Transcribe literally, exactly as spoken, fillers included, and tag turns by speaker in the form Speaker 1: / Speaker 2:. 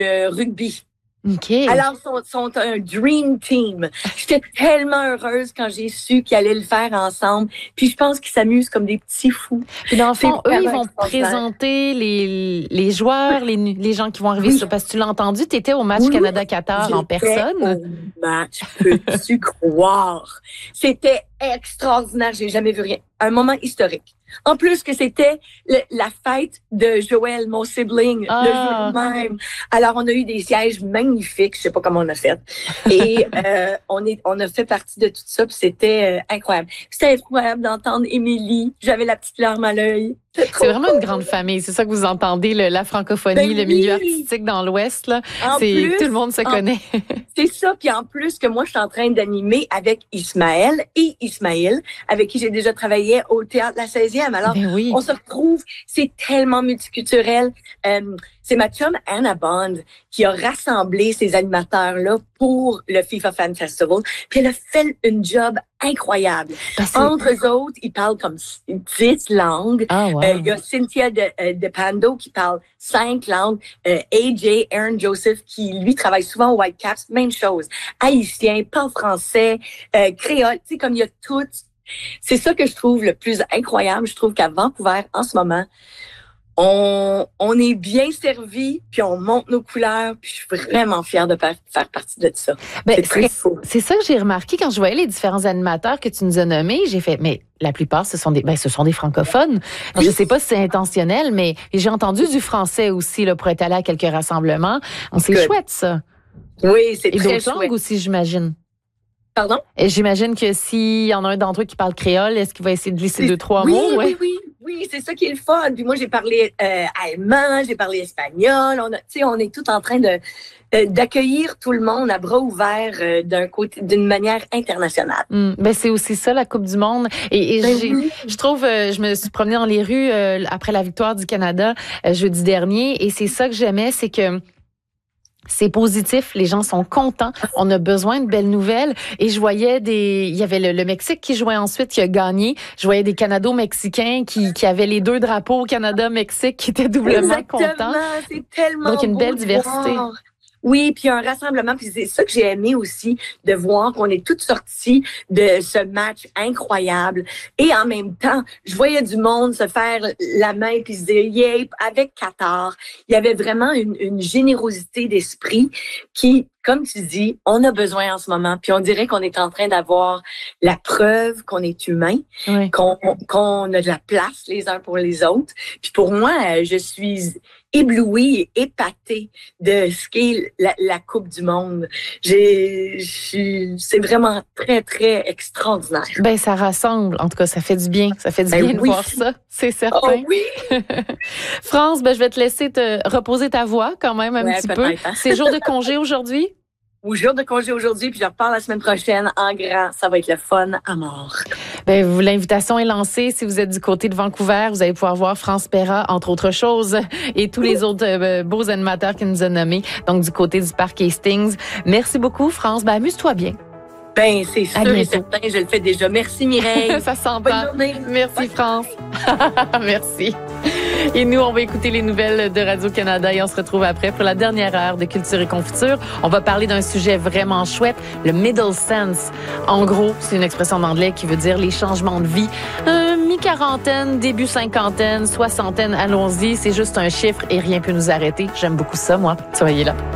Speaker 1: le rugby.
Speaker 2: OK.
Speaker 1: Alors, ils sont, sont un dream team. J'étais tellement heureuse quand j'ai su qu'ils allaient le faire ensemble. Puis je pense qu'ils s'amusent comme des petits fous.
Speaker 2: Puis dans le fond, eux, ils vont
Speaker 1: extraordinaire.
Speaker 2: présenter les, les joueurs, les, les gens qui vont arriver.
Speaker 1: Oui.
Speaker 2: Sur, parce que tu l'as entendu, tu étais au match
Speaker 1: Oui.
Speaker 2: Canada-Qatar en personne.
Speaker 1: Au match, peux-tu croire? C'était extraordinaire. J'ai jamais vu rien. Un moment historique. En plus que c'était le, la fête de Joël, mon sibling,
Speaker 2: Ah.
Speaker 1: le jour même. Alors, on a eu des sièges magnifiques. Je sais pas comment on a fait. Et euh, on est, on a fait partie de tout ça. Puis c'était euh, incroyable. C'était incroyable d'entendre Émilie. J'avais la petite larme à l'œil.
Speaker 2: C'est vraiment une grande famille. C'est ça que vous entendez, le, la francophonie,
Speaker 1: Ben
Speaker 2: le
Speaker 1: oui.
Speaker 2: milieu artistique dans l'Ouest. Là.
Speaker 1: En
Speaker 2: C'est,
Speaker 1: plus,
Speaker 2: tout le monde se
Speaker 1: en,
Speaker 2: connaît.
Speaker 1: C'est ça. Puis en plus que moi, je suis en train d'animer avec Ismaël et Ismaël, avec qui j'ai déjà travaillé au Théâtre La seizième. Alors,
Speaker 2: Ben oui.
Speaker 1: on se retrouve. C'est tellement multiculturel. Euh, c'est ma chum Anna Bond qui a rassemblé ces animateurs-là pour le FIFA Fan Festival. Puis elle a fait une job incroyable.
Speaker 2: Parce que-
Speaker 1: Entre eux autres, ils parlent comme dix langues.
Speaker 2: Ah, wow.
Speaker 1: Euh, il y a Cynthia de, euh, de Pando qui parle cinq langues. Euh, A J, Aaron Joseph, qui lui travaille souvent au Whitecaps, même chose. Haïtien, parle français, euh, créole, tu sais, comme il y a tout. C'est ça que je trouve le plus incroyable. Je trouve qu'à Vancouver, en ce moment, on, on est bien servi, puis on monte nos couleurs, puis je suis vraiment fière de faire, faire partie de ça.
Speaker 2: Ben,
Speaker 1: c'est très faux.
Speaker 2: C'est ça que j'ai remarqué quand je voyais les différents animateurs que tu nous as nommés. J'ai fait, mais la plupart, ce sont des, ben, ce sont des francophones.
Speaker 1: Oui.
Speaker 2: Je sais pas si c'est intentionnel, mais j'ai entendu du français aussi là, pour être allé à quelques rassemblements. On C'est
Speaker 1: Good.
Speaker 2: chouette, ça.
Speaker 1: Oui, c'est
Speaker 2: Et
Speaker 1: très
Speaker 2: d'autres
Speaker 1: chouette.
Speaker 2: langues aussi, j'imagine.
Speaker 1: Pardon?
Speaker 2: Et j'imagine que s'il y en a un d'entre eux qui parle créole, est-ce qu'il va essayer de glisser
Speaker 1: C'est-
Speaker 2: deux, trois
Speaker 1: oui,
Speaker 2: mots?
Speaker 1: Oui, oui, oui, c'est ça qui est le fun. Puis moi, j'ai parlé euh, allemand, j'ai parlé espagnol. On a, tu sais, on est tout en train de euh, d'accueillir tout le monde à bras ouverts euh, d'un côté, d'une manière internationale.
Speaker 2: Hum, ben c'est aussi ça la Coupe du Monde et, et
Speaker 1: Ben
Speaker 2: j'ai-
Speaker 1: oui.
Speaker 2: je trouve euh, je me suis promenée dans les rues euh, après la victoire du Canada euh, jeudi dernier et c'est ça que j'aimais, c'est que c'est positif, les gens sont contents, on a besoin de belles nouvelles et je voyais des il y avait le, le Mexique qui jouait ensuite qui a gagné, je voyais des Canado-Mexicains qui qui avaient les deux drapeaux Canada-Mexique qui étaient doublement
Speaker 1: Exactement,
Speaker 2: contents.
Speaker 1: c'est tellement
Speaker 2: Donc, une
Speaker 1: beau
Speaker 2: belle
Speaker 1: de
Speaker 2: diversité.
Speaker 1: voir. Oui, puis un rassemblement, puis c'est ça que j'ai aimé aussi, de voir qu'on est toutes sorties de ce match incroyable. Et en même temps, je voyais du monde se faire la main puis se dire « yeah » avec Qatar. Il y avait vraiment une, une générosité d'esprit qui, comme tu dis, on a besoin en ce moment. Puis on dirait qu'on est en train d'avoir la preuve qu'on est humain,
Speaker 2: Oui.
Speaker 1: qu'on, qu'on a de la place les uns pour les autres. Puis pour moi, euh, je suis éblouie et épatée de ce qu'est la, la Coupe du Monde. J'ai, je suis- c'est vraiment très, très extraordinaire.
Speaker 2: Ben ça rassemble, en tout cas ça fait du bien, ça fait du
Speaker 1: Ben
Speaker 2: bien de
Speaker 1: oui.
Speaker 2: voir ça, c'est
Speaker 1: Oh
Speaker 2: certain.
Speaker 1: oui!
Speaker 2: France, ben, je vais te laisser te reposer ta voix quand même un
Speaker 1: Ouais,
Speaker 2: petit peu.
Speaker 1: peut-être, hein.
Speaker 2: C'est jour de congé aujourd'hui?
Speaker 1: Au jour de congé aujourd'hui, puis je repars la semaine prochaine en grand. Ça va être le fun à mort.
Speaker 2: Ben, vous, l'invitation est lancée. Si vous êtes du côté de Vancouver, vous allez pouvoir voir France Perra, entre autres choses, et tous les autres euh, beaux animateurs qu'il nous a nommés. Donc, du côté du parc Hastings. Merci beaucoup, France. Ben, amuse-toi bien.
Speaker 1: Ben, c'est
Speaker 2: À
Speaker 1: sûr et
Speaker 2: bientôt.
Speaker 1: certain, je le fais déjà. Merci Mireille.
Speaker 2: Ça s'entend.
Speaker 1: Bonne journée.
Speaker 2: Merci,
Speaker 1: Bye.
Speaker 2: France. Merci. Et nous, on va écouter les nouvelles de Radio-Canada et on se retrouve après pour la dernière heure de Culture et Confiture. On va parler d'un sujet vraiment chouette, le middle sense. En gros, c'est une expression en anglais qui veut dire les changements de vie. Euh, mi-quarantaine, début cinquantaine, soixantaine, allons-y. C'est juste un chiffre et rien peut nous arrêter. J'aime beaucoup ça, moi. Soyez là.